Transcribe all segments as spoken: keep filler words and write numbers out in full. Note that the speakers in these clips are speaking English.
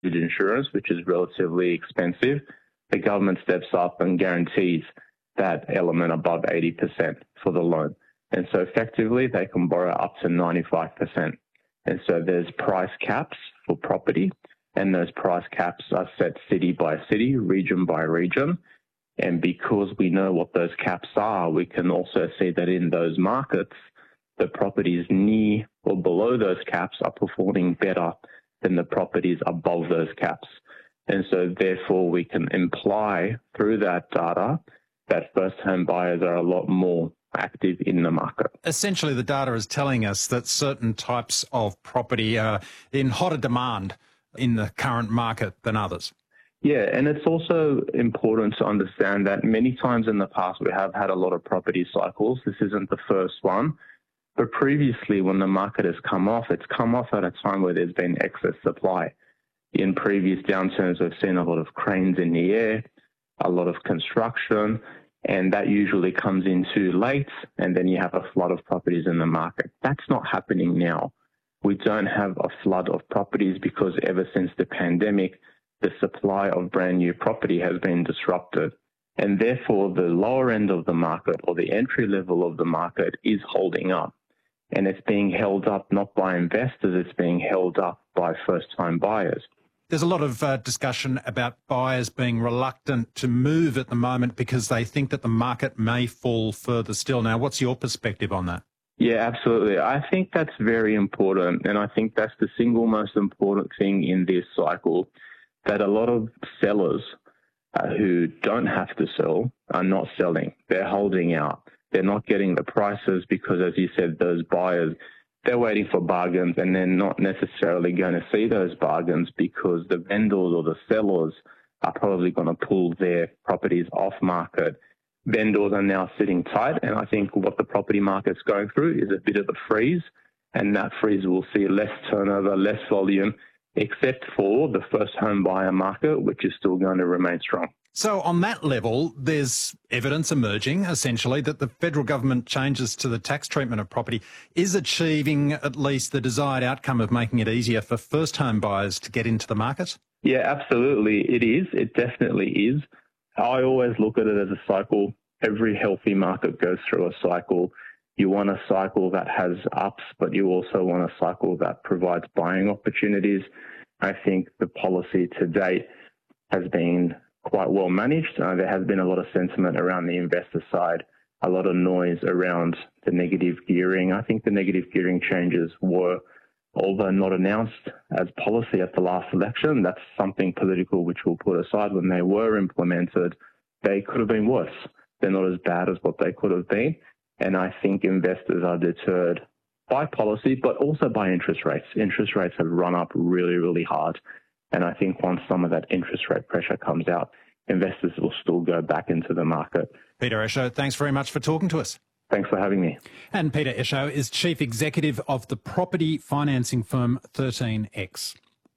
insurance, which is relatively expensive, the government steps up and guarantees that element above eighty percent for the loan. And so effectively, they can borrow up to ninety-five percent. And so there's price caps for property, and those price caps are set city by city, region by region. And because we know what those caps are, we can also see that in those markets, the properties near or below those caps are performing better than the properties above those caps. And so therefore, we can imply through that data that first-home buyers are a lot more active in the market. Essentially, the data is telling us that certain types of property are in hotter demand in the current market than others. Yeah, and it's also important to understand that many times in the past we have had a lot of property cycles. This isn't the first one. But previously, when the market has come off, it's come off at a time where there's been excess supply. In previous downturns, we've seen a lot of cranes in the air, a lot of construction, and that usually comes in too late, and then you have a flood of properties in the market. That's not happening now. We don't have a flood of properties because ever since the pandemic, the supply of brand new property has been disrupted. And therefore, the lower end of the market or the entry level of the market is holding up. And it's being held up not by investors, it's being held up by first-time buyers. There's a lot of uh, discussion about buyers being reluctant to move at the moment because they think that the market may fall further still. Now, what's your perspective on that? Yeah, absolutely. I think that's very important. And I think that's the single most important thing in this cycle, that a lot of sellers uh, who don't have to sell are not selling. They're holding out. They're not getting the prices because, as you said, those buyers, they're waiting for bargains and they're not necessarily going to see those bargains because the vendors or the sellers are probably going to pull their properties off market. Vendors are now sitting tight, and I think what the property market's going through is a bit of a freeze, and that freeze will see less turnover, less volume, except for the first home buyer market, which is still going to remain strong. So on that level, there's evidence emerging, essentially, that the federal government changes to the tax treatment of property is achieving at least the desired outcome of making it easier for first home buyers to get into the market? Yeah, absolutely. It is. It definitely is. I always look at it as a cycle. Every healthy market goes through a cycle. You want a cycle that has ups, but you also want a cycle that provides buying opportunities. I think the policy to date has been quite well managed. Uh, there has been a lot of sentiment around the investor side, a lot of noise around the negative gearing. I think the negative gearing changes were, although not announced as policy at the last election, that's something political which we'll put aside. When they were implemented, they could have been worse. They're not as bad as what they could have been. And I think investors are deterred by policy, but also by interest rates. Interest rates have run up really, really hard. And I think once some of that interest rate pressure comes out, investors will still go back into the market. Peter Esho, thanks very much for talking to us. Thanks for having me. And Peter Esho is Chief Executive of the property financing firm thirteen X.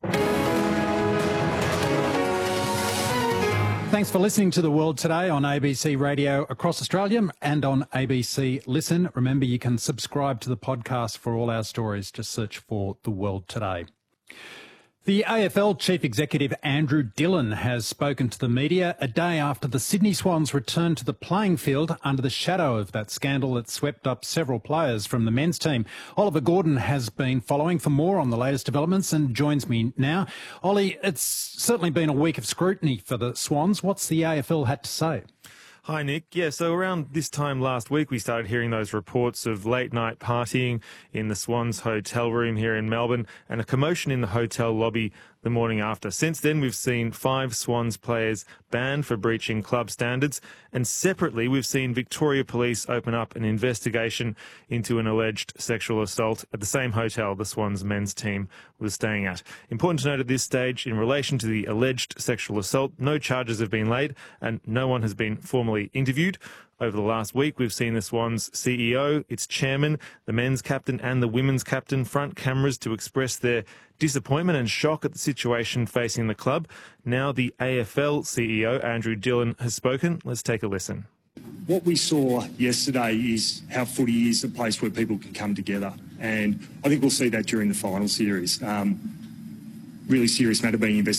Thanks for listening to The World Today on A B C Radio across Australia and on A B C Listen. Remember, you can subscribe to the podcast for all our stories. Just search for The World Today. The A F L Chief Executive Andrew Dillon has spoken to the media a day after the Sydney Swans returned to the playing field under the shadow of that scandal that swept up several players from the men's team. Oliver Gordon has been following for more on the latest developments and joins me now. Ollie, it's certainly been a week of scrutiny for the Swans. What's the A F L had to say? Hi, Nick. Yeah, so around this time last week, we started hearing those reports of late-night partying in the Swans hotel room here in Melbourne and a commotion in the hotel lobby the morning after. Since then, we've seen five Swans players banned for breaching club standards, and separately, we've seen Victoria Police open up an investigation into an alleged sexual assault at the same hotel the Swans men's team was staying at. Important to note at this stage, in relation to the alleged sexual assault, no charges have been laid and no one has been formally interviewed. Over the last week, we've seen the Swans C E O, its chairman, the men's captain and the women's captain front cameras to express their disappointment and shock at the situation facing the club. Now the A F L C E O, Andrew Dillon, has spoken. Let's take a listen. What we saw yesterday is how footy is a place where people can come together. And I think we'll see that during the final series. Um, really serious matter being investigated.